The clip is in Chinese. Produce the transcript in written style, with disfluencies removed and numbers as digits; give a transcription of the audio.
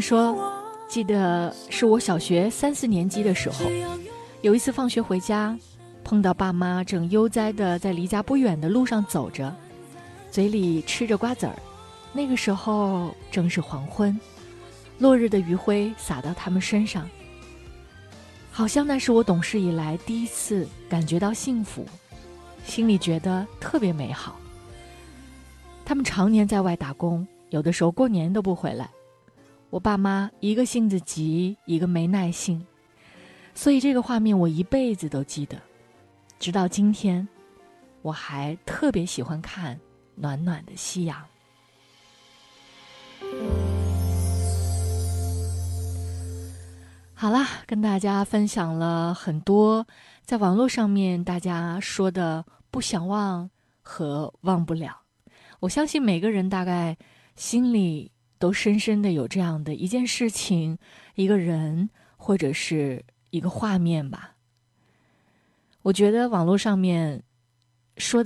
记得是我小学3、4年级的时候，有一次放学回家，碰到爸妈正悠哉地在离家不远的路上走着，嘴里吃着瓜子儿。那个时候正是黄昏，落日的余晖洒到他们身上，好像那是我懂事以来第一次感觉到幸福，心里觉得特别美好。他们常年在外打工，有的时候过年都不回来。我爸妈一个性子急，一个没耐性，所以这个画面我一辈子都记得。直到今天，我还特别喜欢看暖暖的夕阳。好啦，跟大家分享了很多在网络上面大家说的不想忘和忘不了。我相信每个人大概心里都深深的有这样的一件事情、一个人或者是一个画面吧。我觉得网络上面说